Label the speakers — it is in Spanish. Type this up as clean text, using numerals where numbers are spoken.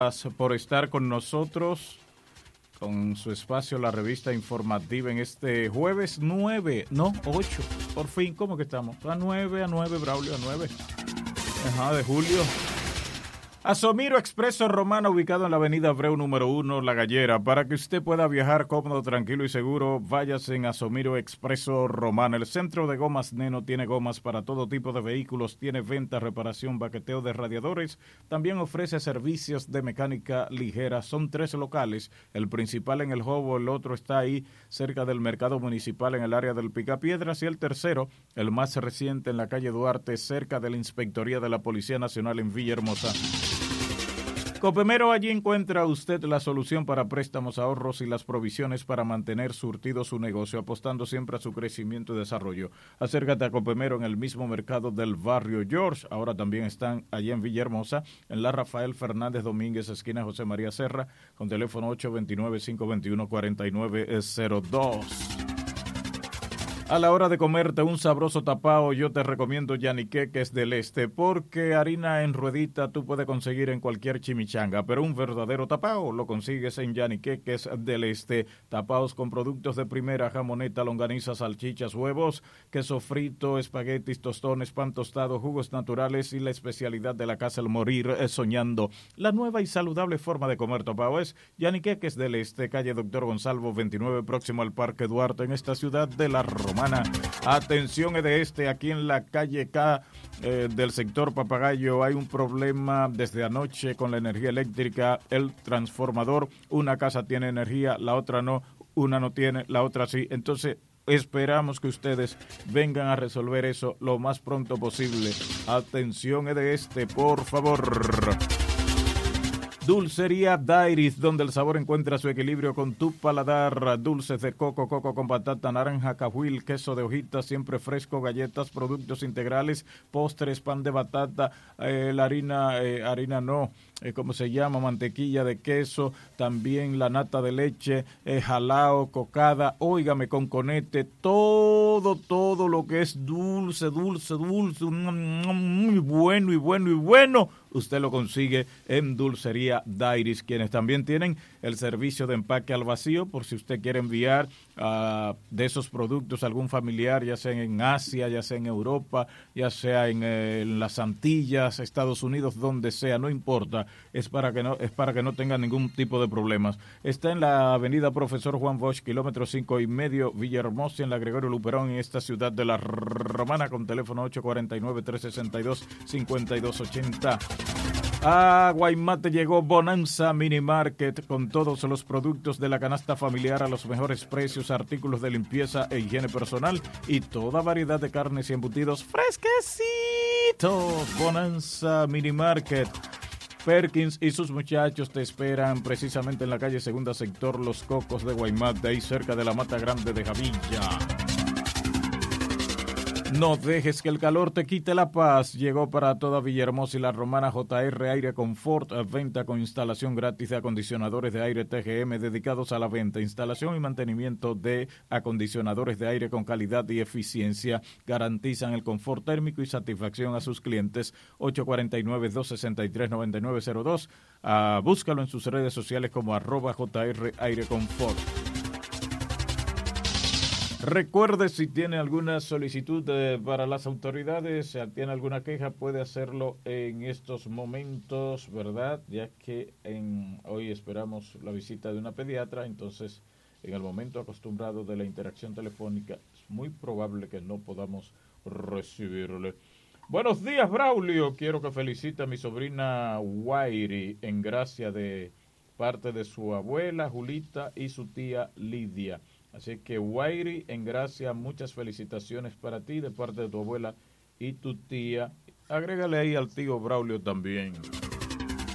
Speaker 1: por estar con nosotros con su espacio La Revista Informativa en este jueves 9, no, 8, por fin, ¿cómo que estamos? A 9, Braulio, a 9, de julio. Asomiro Expreso Romana, ubicado en la avenida Abreu número 1, La Gallera. Para que usted pueda viajar cómodo, tranquilo y seguro, váyase en Asomiro Expreso Romana. El centro de gomas Neno tiene gomas para todo tipo de vehículos, tiene venta, reparación, baqueteo de radiadores. También ofrece servicios de mecánica ligera. Son 3 locales, el principal en El Jobo, el otro está ahí cerca del mercado municipal en el área del Picapiedras y el tercero, el más reciente, en la calle Duarte, cerca de la Inspectoría de la Policía Nacional en Villahermosa. Copemero, allí encuentra usted la solución para préstamos, ahorros y las provisiones para mantener surtido su negocio, apostando siempre a su crecimiento y desarrollo. Acércate a Copemero en el mismo mercado del barrio George. Ahora también están allí en Villahermosa, en la Rafael Fernández Domínguez, esquina José María Serra, con teléfono 829-521-4902. A la hora de comerte un sabroso tapao, yo te recomiendo Yaniqueques del Este, porque harina en ruedita tú puedes conseguir en cualquier chimichanga, pero un verdadero tapao lo consigues en Yaniqueques del Este. Tapaos con productos de primera, jamoneta, longaniza, salchichas, huevos, queso frito, espaguetis, tostones, pan tostado, jugos naturales y la especialidad de la casa, el morir soñando. La nueva y saludable forma de comer tapao es Yaniqueques del Este, calle Doctor Gonzalvo 29, próximo al Parque Duarte, en esta ciudad de La Romana. Atención de este, aquí en la calle K del sector Papagayo hay un problema desde anoche con la energía eléctrica, el transformador, una casa tiene energía, la otra no, una no tiene, la otra sí, entonces esperamos que ustedes vengan a resolver eso lo más pronto posible. Atención de este, por favor. Dulcería Dairis, donde el sabor encuentra su equilibrio con tu paladar. Dulces de coco, coco con batata, naranja, cajuil, queso de hojitas, siempre fresco, galletas, productos integrales, postres, pan de batata, la ¿cómo se llama? Mantequilla de queso, también la nata de leche, jalao, cocada, óigame, con conete, todo lo que es dulce, muy bueno, usted lo consigue en Dulcería Dairis, quienes también tienen el servicio de empaque al vacío, por si usted quiere enviar de esos productos a algún familiar, ya sea en Asia, ya sea en Europa, ya sea en las Antillas, Estados Unidos, donde sea, no importa, es para que no tenga ningún tipo de problemas. Está en la avenida Profesor Juan Bosch, kilómetro 5,5, Villahermosa, en la Gregorio Luperón, en esta ciudad de La Romana, con teléfono 849-362-5280. A Guaymate llegó Bonanza Mini Market con todos los productos de la canasta familiar a los mejores precios, artículos de limpieza e higiene personal y toda variedad de carnes y embutidos fresquecitos. Bonanza Mini Market. Perkins y sus muchachos te esperan precisamente en la calle Segunda Sector Los Cocos de Guaymate, ahí cerca de la Mata Grande de Javilla. No dejes que el calor te quite la paz. Llegó para toda Villahermosa y La Romana JR Aire Confort, venta con instalación gratis de acondicionadores de aire TGM dedicados a la venta, instalación y mantenimiento de acondicionadores de aire con calidad y eficiencia. Garantizan el confort térmico y satisfacción a sus clientes. 849-263-9902. Búscalo en sus redes sociales como @JR Aire Confort. Recuerde, si tiene alguna solicitud para las autoridades, si tiene alguna queja, puede hacerlo en estos momentos, ¿verdad? Ya que hoy esperamos la visita de una pediatra, entonces en el momento acostumbrado de la interacción telefónica es muy probable que no podamos recibirle. Buenos días, Braulio. Quiero que felicite a mi sobrina Wairi en gracia de parte de su abuela Julita y su tía Lidia. Así que, Wairi, en gracia, muchas felicitaciones para ti de parte de tu abuela y tu tía. Agrégale ahí al tío Braulio también.